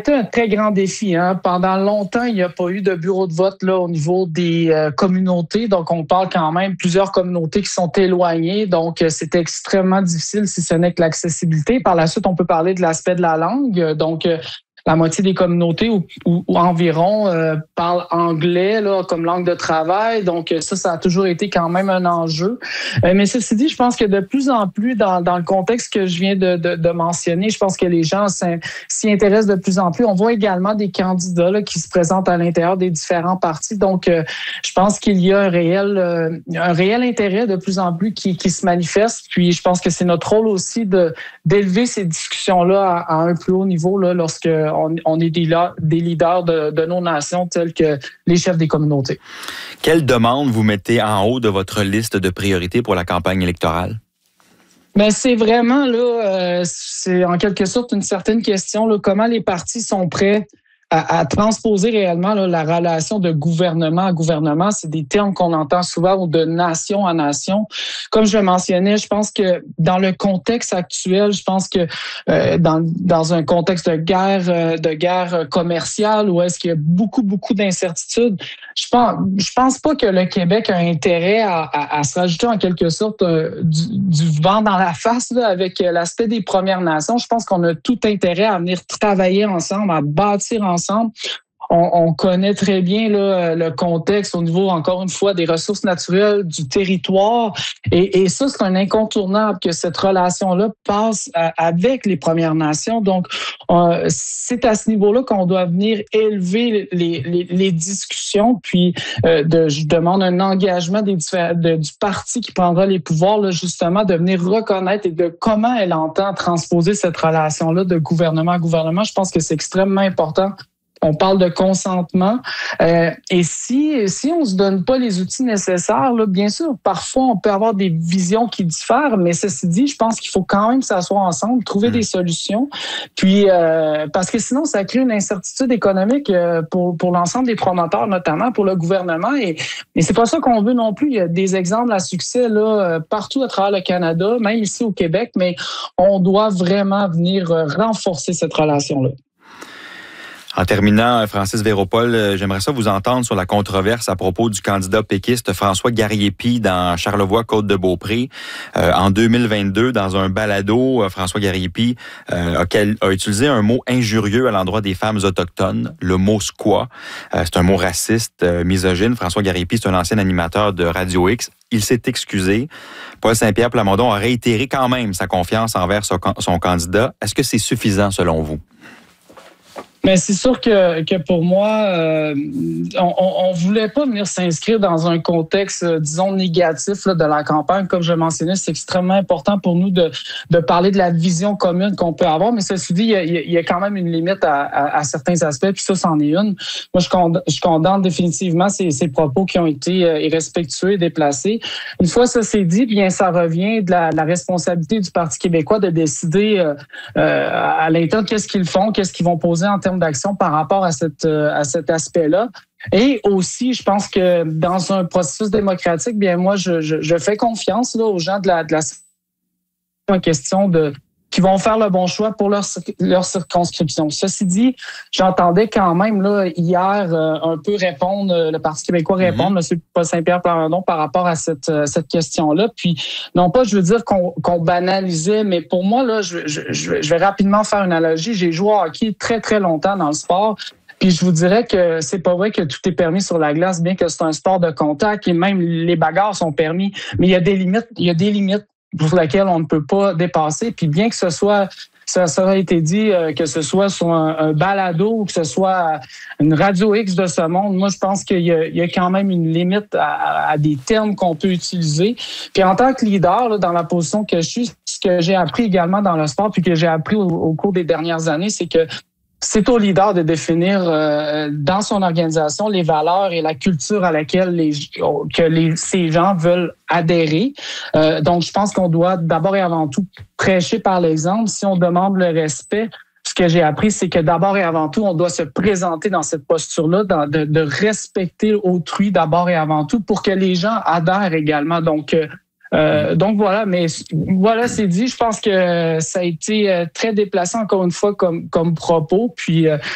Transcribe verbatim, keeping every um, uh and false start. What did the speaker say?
été un très grand défi. Hein. Pendant longtemps, il n'y a pas eu de bureau de vote là au niveau des euh, communautés. Donc, on parle quand même plusieurs communautés qui sont éloignées. Donc, euh, c'était extrêmement difficile si ce n'est que l'accessibilité. Par la suite, on peut parler de l'aspect de la langue. Donc, euh, la moitié des communautés ou, ou, ou environ euh, parlent anglais là, comme langue de travail. Donc, ça, ça a toujours été quand même un enjeu. Euh, mais ceci dit, je pense que de plus en plus, dans, dans le contexte que je viens de, de, de mentionner, je pense que les gens s'y intéressent de plus en plus. On voit également des candidats là, qui se présentent à l'intérieur des différents partis. Donc, euh, je pense qu'il y a un réel, euh, un réel intérêt de plus en plus qui, qui se manifeste. Puis, je pense que c'est notre rôle aussi de d'élever ces discussions-là à, à un plus haut niveau là, lorsque On, on est des, des leaders de, de nos nations tels que les chefs des communautés. Quelle demande vous mettez en haut de votre liste de priorités pour la campagne électorale? Ben c'est vraiment là, euh, c'est en quelque sorte une certaine question là, comment les partis sont prêts à, à transposer réellement là, la relation de gouvernement à gouvernement. C'est des termes qu'on entend souvent ou de nation à nation. Comme je le mentionnais, je pense que dans le contexte actuel, je pense que euh, dans, dans un contexte de guerre, euh, de guerre commerciale où est-ce qu'il y a beaucoup, beaucoup d'incertitudes, je pense, je pense pas que le Québec a intérêt à, à, à se rajouter en quelque sorte euh, du, du vent dans la face là, avec l'aspect des Premières Nations. Je pense qu'on a tout intérêt à venir travailler ensemble, à bâtir ensemble. Ensemble. On, on connaît très bien là, le contexte au niveau, encore une fois, des ressources naturelles, du territoire. Et, et ça, c'est un incontournable que cette relation-là passe à, avec les Premières Nations. Donc, euh, c'est à ce niveau-là qu'on doit venir élever les, les, les discussions. Puis, euh, de, je demande un engagement des, de, du parti qui prendra les pouvoirs, là, justement, de venir reconnaître et de comment elle entend transposer cette relation-là de gouvernement à gouvernement. Je pense que c'est extrêmement important. On parle de consentement. Euh, et si, si on ne se donne pas les outils nécessaires, là, bien sûr, parfois, on peut avoir des visions qui diffèrent, mais ceci dit, je pense qu'il faut quand même s'asseoir ensemble, trouver mmh. des solutions. Puis, euh, parce que sinon, ça crée une incertitude économique euh, pour, pour l'ensemble des promoteurs, notamment pour le gouvernement. Et, et c'est pas ça qu'on veut non plus. Il y a des exemples à succès là, partout à travers le Canada, même ici au Québec, mais on doit vraiment venir renforcer cette relation-là. En terminant, Francis Véropol, j'aimerais ça vous entendre sur la controverse à propos du candidat péquiste François Garriépi dans Charlevoix-Côte-de-Beaupré. Euh, en deux mille vingt-deux, dans un balado, François Garriépi euh, a, a utilisé un mot injurieux à l'endroit des femmes autochtones, le mot « squat ». Euh, c'est un mot raciste, euh, misogyne. François Garriépi, c'est un ancien animateur de Radio X. Il s'est excusé. Paul Saint-Pierre Plamondon a réitéré quand même sa confiance envers son, son candidat. Est-ce que c'est suffisant selon vous? Mais c'est sûr que, que pour moi, euh, on ne voulait pas venir s'inscrire dans un contexte, euh, disons, négatif là, de la campagne. Comme je le mentionnais, c'est extrêmement important pour nous de, de parler de la vision commune qu'on peut avoir. Mais ceci dit, il y a, il y a quand même une limite à, à, à certains aspects, puis ça, c'en est une. Moi, je condamne, je condamne définitivement ces, ces propos qui ont été euh, irrespectueux et déplacés. Une fois ça c'est dit, bien, ça revient de la, de la responsabilité du Parti québécois de décider euh, euh, à l'interne qu'est-ce qu'ils font, qu'est-ce qu'ils vont poser en termes d'action par rapport à, cette, à cet aspect-là. Et aussi, je pense que dans un processus démocratique, bien moi, je, je, je fais confiance là, aux gens de la, de la en question de qui vont faire le bon choix pour leur, leur circonscription. Ceci dit, j'entendais quand même là hier euh, un peu répondre, euh, le Parti québécois répondre, mm-hmm. M. Paul Saint-Pierre Plamondon, par rapport à cette, euh, cette question-là. Puis, non pas, je veux dire qu'on, qu'on banalisait, mais pour moi, là, je, je, je vais rapidement faire une analogie. J'ai joué au hockey très, très longtemps dans le sport. Puis je vous dirais que c'est pas vrai que tout est permis sur la glace, bien que c'est un sport de contact et même les bagarres sont permis. Mais il y a des limites, il y a des limites pour lesquelles on ne peut pas dépasser. Puis bien que ce soit, ça, ça a été dit, euh, que ce soit sur un, un balado ou que ce soit une Radio X de ce monde, moi je pense qu'il y a, il y a quand même une limite à, à des termes qu'on peut utiliser. Puis en tant que leader, là, dans la position que je suis, ce que j'ai appris également dans le sport puis que j'ai appris au, au cours des dernières années, c'est que c'est au leader de définir euh, dans son organisation les valeurs et la culture à laquelle les, que les, ces gens veulent adhérer. Euh, donc, je pense qu'on doit d'abord et avant tout prêcher par l'exemple. Si on demande le respect, ce que j'ai appris, c'est que d'abord et avant tout, on doit se présenter dans cette posture-là, dans, de, de respecter autrui d'abord et avant tout pour que les gens adhèrent également. Donc, euh, Euh, donc voilà, mais voilà, c'est dit. Je pense que ça a été très déplacé encore une fois comme comme propos. Puis euh,